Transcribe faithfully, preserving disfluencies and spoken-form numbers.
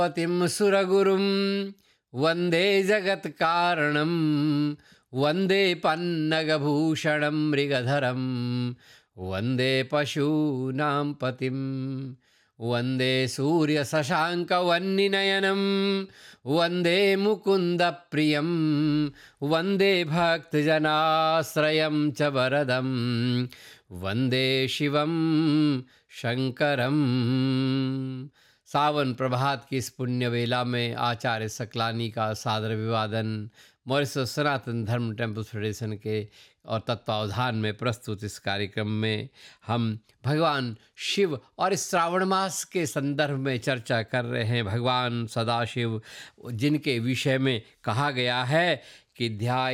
पतिं सुरगुरुं वन्दे जगत्कारणं वन्दे पन्नगभूषणं मृगधरं वन्दे पशूनां पतिं वन्दे सूर्यशशाङ्कवह्निनयनं वन्दे मुकुन्दप्रियं वन्दे भक्तजनाश्रयं च वरदं वन्दे शिवं शंकरम। सावन प्रभात की इस पुण्य वेला में आचार्य सकलानी का सादर अभिवादन मॉरिशस सनातन धर्म टेम्पल फेडरेशन के और तत्वावधान में प्रस्तुत इस कार्यक्रम में हम भगवान शिव और इस श्रावण मास के संदर्भ में चर्चा कर रहे हैं। भगवान सदाशिव जिनके विषय में कहा गया है कि ध्याय